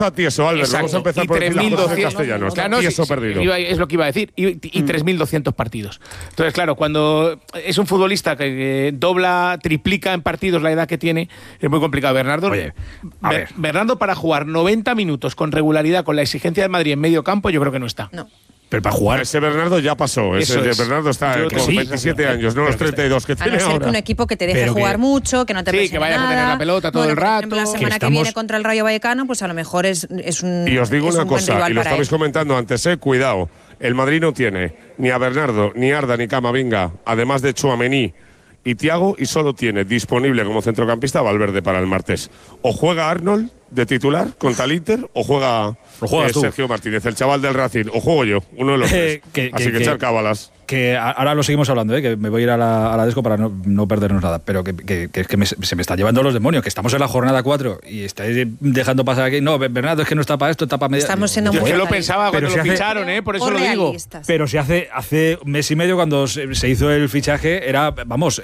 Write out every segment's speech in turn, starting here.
Está tieso, Albert. Exacto. Vamos a empezar por el castellano. Está tieso perdido. Es lo que iba a decir. Y 3.200 partidos. Entonces, claro, cuando es un futbolista que dobla, triplica en partidos la edad que tiene, es muy complicado. Bernardo, para jugar 90 minutos con regularidad, con la exigencia de Madrid en medio campo, yo creo que no está. No. Pero para jugar. Ese Bernardo ya pasó. Bernardo está con 27 años, no los 32 que tiene ahora. Un equipo que te deje jugar mucho, que no te presione que vayas a tener la pelota todo el rato. Por ejemplo, la semana que viene contra el Rayo Vallecano, pues a lo mejor es un. Y os digo una cosa, y lo estabais comentando antes, cuidado. El Madrid no tiene ni a Bernardo, ni Arda, ni Camavinga, además de Tchouaméni y Thiago, y solo tiene disponible como centrocampista a Valverde para el martes. O juega Arnold de titular contra el Inter, o juega Sergio Martínez, el chaval del Racing, o juego yo, uno de los tres. Así que echar cábalas. Que ahora lo seguimos hablando, que me voy a ir a la Desco para no perdernos nada, pero que se me está llevando los demonios, que estamos en la jornada 4 y estáis dejando pasar aquí. No, Bernardo, es que no está para esto, está para media. Estamos siendo yo lo pensaba cuando lo ficharon, por eso lo digo. Pero si hace un mes y medio, cuando se hizo el fichaje, era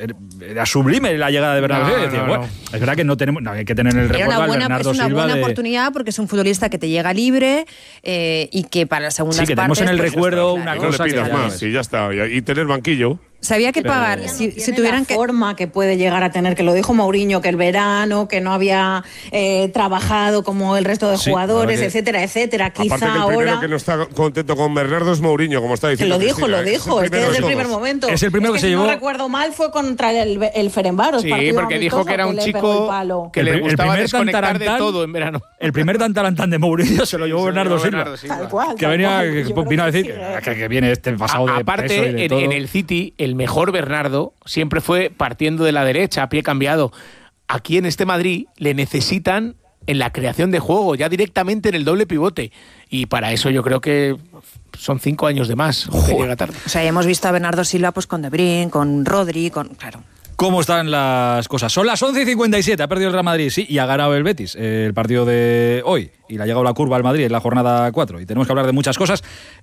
sublime la llegada de Bernardo. Bueno, es verdad que no tenemos, hay que tener en el recuerdo al Bernardo Silva. Es una buena oportunidad porque es un futbolista que te llega libre y que para las segundas partes. Sí, que tenemos en el recuerdo una cosa. No le pidas más, y ya está. Y tener banquillo. Sabía que pagar, si tuvieran la forma que puede llegar a tener, que lo dijo Mourinho, que el verano, que no había trabajado como el resto de jugadores, etcétera, etcétera. Quizá aparte que el primero que no está contento con Bernardo es Mourinho, como está diciendo. Lo dijo, es que desde el primer momento. Es el primero que se llevó. Si no recuerdo mal, fue contra el Ferencváros. Sí, porque dijo que era un chico que le gustaba desconectar de todo en verano. El primer tantalantán de Mourinho se lo llevó Bernardo Silva. Tal cual. Que vino a decir que viene este pasado de aparte, en el City, el mejor Bernardo siempre fue partiendo de la derecha, a pie cambiado. Aquí en este Madrid le necesitan en la creación de juego, ya directamente en el doble pivote. Y para eso yo creo que son 5 años de más. Que llega tarde. O sea, hemos visto a Bernardo Silva pues con De Bruyne, con Rodri, claro. ¿Cómo están las cosas? Son las 11:57, ha perdido el Real Madrid, sí, y ha ganado el Betis, el partido de hoy. Y le ha llegado la curva al Madrid en la jornada 4. Y tenemos que hablar de muchas cosas,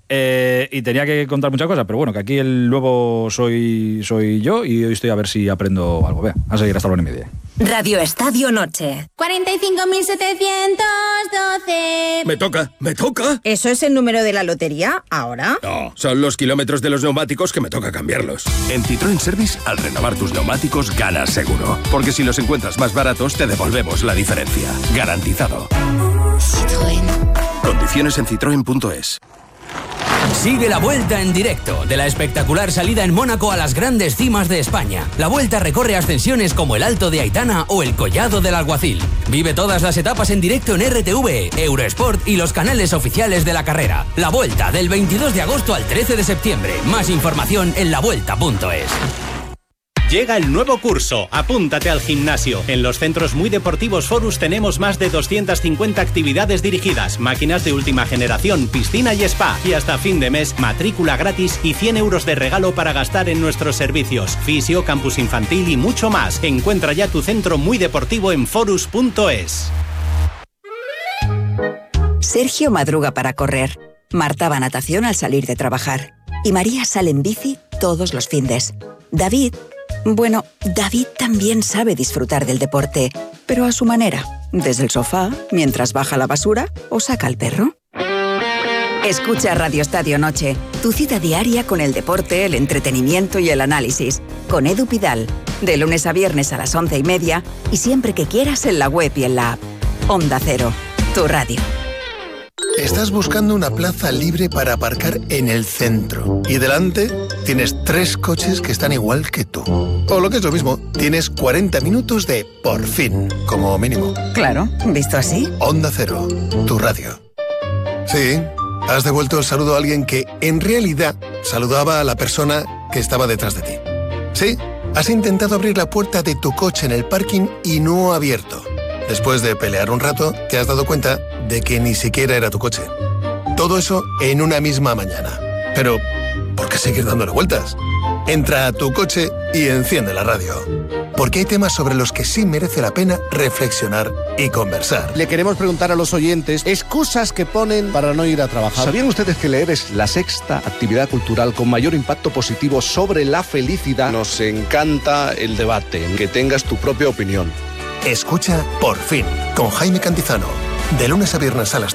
y tenía que contar muchas cosas, pero bueno, que aquí el nuevo soy yo, y hoy estoy a ver si aprendo algo. Vea, a seguir hasta la 1:30. Radio Estadio Noche. 45.712. Me toca. ¿Eso es el número de la lotería ahora? No, son los kilómetros de los neumáticos que me toca cambiarlos. En Citroën Service, al renovar tus neumáticos, ganas seguro. Porque si los encuentras más baratos, te devolvemos la diferencia. Garantizado. Citroën. Condiciones en citroen.es. Sigue la Vuelta en directo, de la espectacular salida en Mónaco a las grandes cimas de España. La Vuelta recorre ascensiones como el Alto de Aitana o el Collado del Alguacil. Vive todas las etapas en directo en RTV, Eurosport y los canales oficiales de la carrera. La Vuelta, del 22 de agosto al 13 de septiembre. Más información en lavuelta.es. Llega el nuevo curso. Apúntate al gimnasio. En los centros muy deportivos Forus tenemos más de 250 actividades dirigidas, máquinas de última generación, piscina y spa. Y hasta fin de mes, matrícula gratis y 100 euros de regalo para gastar en nuestros servicios. Fisio, campus infantil y mucho más. Encuentra ya tu centro muy deportivo en forus.es. Sergio madruga para correr. Marta va a natación al salir de trabajar. Y María sale en bici todos los findes. David también sabe disfrutar del deporte, pero a su manera, desde el sofá, mientras baja la basura o saca al perro. Escucha Radio Estadio Noche, tu cita diaria con el deporte, el entretenimiento y el análisis, con Edu Pidal, de lunes a viernes a las 11:30 y siempre que quieras en la web y en la app. Onda Cero, tu radio. Estás buscando una plaza libre para aparcar en el centro y delante tienes 3 coches que están igual que tú. O lo que es lo mismo, tienes 40 minutos de por fin, como mínimo. Claro, ¿visto así? Onda Cero, tu radio. Sí, has devuelto el saludo a alguien que en realidad saludaba a la persona que estaba detrás de ti. Sí, has intentado abrir la puerta de tu coche en el parking y no ha abierto. Después de pelear un rato, te has dado cuenta de que ni siquiera era tu coche. Todo eso en una misma mañana. Pero, ¿por qué seguir dándole vueltas? Entra a tu coche y enciende la radio. Porque hay temas sobre los que sí merece la pena reflexionar y conversar. Le queremos preguntar a los oyentes excusas que ponen para no ir a trabajar. ¿Sabían ustedes que leer es la 6ª actividad cultural con mayor impacto positivo sobre la felicidad? Nos encanta el debate, que tengas tu propia opinión. Escucha Por Fin, con Jaime Cantizano. De lunes a viernes a las